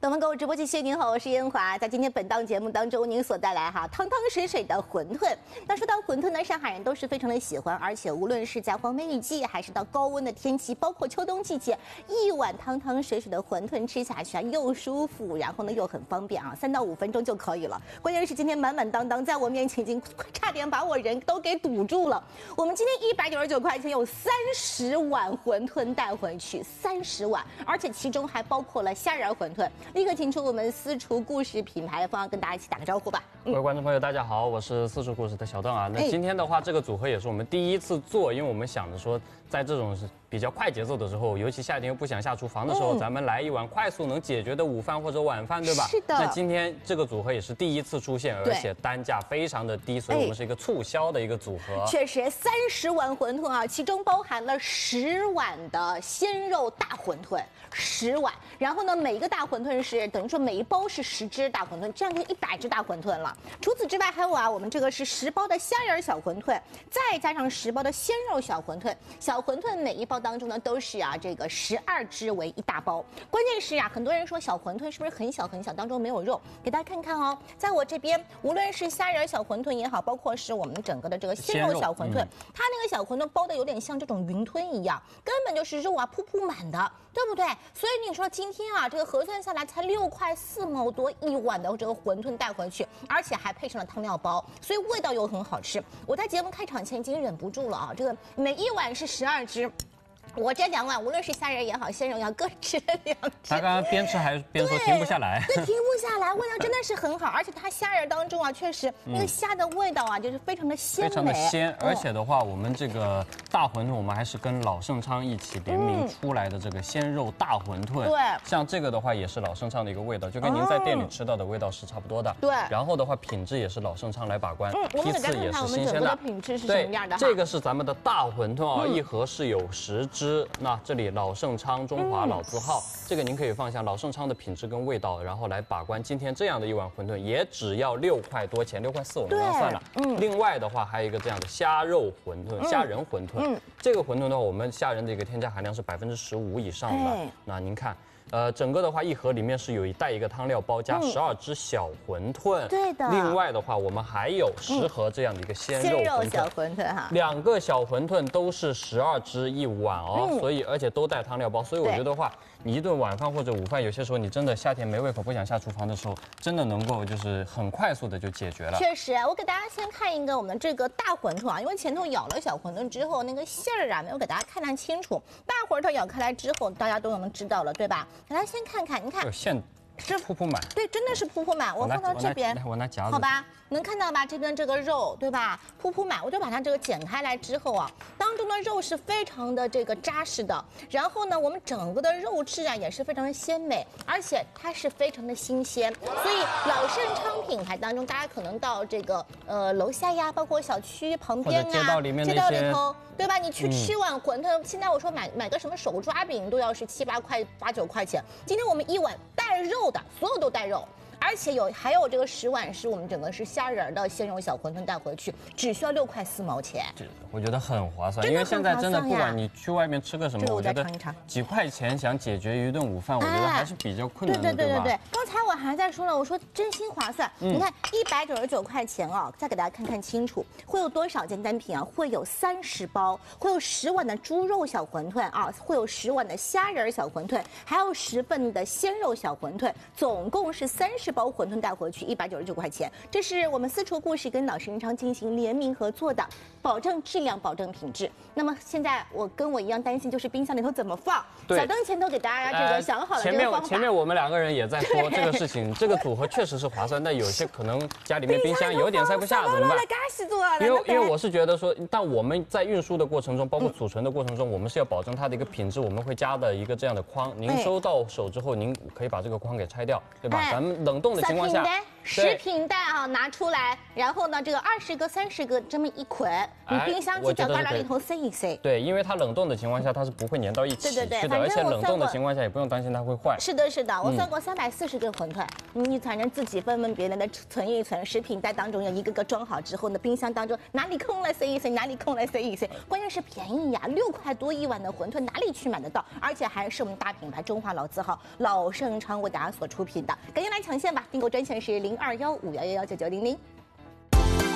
东方购物直播间，您好，我是燕华。在今天本档节目当中，您所带来汤汤水水的馄饨。那说到馄饨呢，上海人都是非常的喜欢，而且无论是在黄梅雨季，还是到高温的天气，包括秋冬季节，一碗汤汤水水的馄饨吃下去又舒服，然后呢又很方便3到5分钟就可以了。关键是今天满满当当，在我面前已经差点把我人都给堵住了。我们今天199块钱有30碗馄饨带回去，30碗，而且其中还包括了虾仁馄饨。立刻请出我们私厨故事品牌的方，跟大家一起打个招呼吧。 各位观众朋友，大家好，我是私厨故事的小邓啊。那今天的话，这个组合也是我们第一次做，因为我们想着说，在这种比较快节奏的时候，尤其夏天又不想下厨房的时候，咱们来一碗快速能解决的午饭或者晚饭，对吧？ 是的。 那今天这个组合也是第一次出现，而且单价非常的低，所以我们是一个促销的一个组合。 确实，30碗馄饨啊，其中包含了10碗的鲜肉大馄饨，10碗。然后呢，每一个大馄饨是等于说每一包是10只大馄饨，这样就100只大馄饨了。除此之外，还有我们这个是10包的虾仁小馄饨，再加上10包的鲜肉小馄饨。小馄饨每一包当中呢都是这个12只为一大包。关键是很多人说小馄饨是不是很小很小，当中没有肉？给大家看看哦，在我这边，无论是虾仁小馄饨也好，包括是我们整个的这个鲜肉小馄饨，它那个小馄饨包的有点像这种云吞一样，根本就是肉铺铺满的，对不对？所以你说今天这个核算下来才6块4毛多一碗的这个馄饨带回去，而且还配上了汤料包，所以味道又很好吃。我在节目开场前已经忍不住了这个每一碗是12只。我这2碗，无论是虾仁也好，鲜肉也好，各吃了2只。 他刚刚边吃还边说停不下来， 对，停不下来，味道真的是很好，而且它虾仁当中确实那个虾的味道就是非常的鲜美， 非常的鲜。而且的话，我们这个大馄饨，我们还是跟老盛昌一起联名出来的这个鲜肉大馄饨。 对， 像这个的话，也是老盛昌的一个味道，就跟您在店里吃到的味道是差不多的。 对， 然后的话，品质也是老盛昌来把关，批次也是新鲜的。 品质是什么样的？ 这个是咱们的大馄饨一盒是有10只。那这里老盛昌中华老字号，这个您可以放下老盛昌的品质跟味道，然后来把关。今天这样的一碗馄饨也只要6块多钱，6块4我们刚算了。另外的话还有一个这样的虾肉馄饨，虾仁馄饨。这个馄饨的话，我们虾仁的一个添加含量是15%以上的。那您看。整个的话，一盒里面是带一个汤料包，加12只小馄饨。 对的。 另外的话，我们还有10盒这样的一个鲜肉小馄饨哈。 2个小馄饨都是12只一碗哦，所以而且都带汤料包，所以我觉得话，你一顿晚饭或者午饭，有些时候你真的夏天没胃口不想下厨房的时候，真的能够就是很快速的就解决了。 确实，我给大家先看一个我们这个大馄饨因为前头咬了小馄饨之后，那个馅儿没有给大家看得清楚。大馄饨咬开来之后，大家都能知道了，对吧？大家先看看，你看有馅是铺铺满， 对，真的是铺铺满。我放到这边， 我拿夹子， 好吧，能看到吧？这边这个肉，对吧？铺铺满，我就把它这个剪开来之后当中的肉是非常的这个扎实的。然后呢，我们整个的肉质也是非常的鲜美，而且它是非常的新鲜。所以老盛昌品牌当中，大家可能到这个楼下包括小区旁边街道里面街道里头，对吧？你去吃碗馄饨，现在我说买个什么手抓饼都要是7、8块、8、9块钱。今天我们一碗带肉的，所有都带肉。而且还有这个10碗是我们整个是虾仁的鲜肉小馄饨带回去，只需要6块4毛钱。 我觉得很划算，因为现在真的不管你去外面吃个什么，我觉得几块钱想解决一顿午饭，我觉得还是比较困难的，对吧？ 对。刚才我还在说了，我说真心划算。你看199块钱再给大家看看清楚，会有多少件单品会有30包，会有10碗的猪肉小馄饨会有10碗的虾仁小馄饨，还有10份的鲜肉小馄饨，总共是30包馄饨带回去199块钱。这是我们私厨故事跟老盛昌进行联名合作的，保证质量，保证品质。那么现在跟我一样担心，就是冰箱里头怎么放。小灯前头给大家这个想好了这个方法。 前面我们2个人也在说这个事情，这个组合确实是划算，但有些可能家里面冰箱有点塞不下，怎么办？因为我是觉得说，但我们在运输的过程中，包括储存的过程中，我们是要保证它的一个品质，我们会加的一个这样的框。您收到手之后，您可以把这个框给拆掉，对吧？咱们冷冻的情况下 ，10瓶袋拿出来，然后呢，这个20个、30个这么一捆，你冰箱犄角旮旯里头塞一塞。 对，因为它冷冻的情况下，它是不会粘到一起去的，而且冷冻的情况下也不用担心它会坏。 是的，我算过340个馄饨， 腿，你反正自己分别的存一存，食品袋当中要一个个装好之后呢，冰箱当中哪里空了塞一塞，哪里空了塞一塞。关键是便宜呀，6块多一碗的馄饨哪里去买得到？而且还是我们大品牌中华老字号老盛昌为大家所出品的，赶紧来抢线吧！订购专线是0215111990。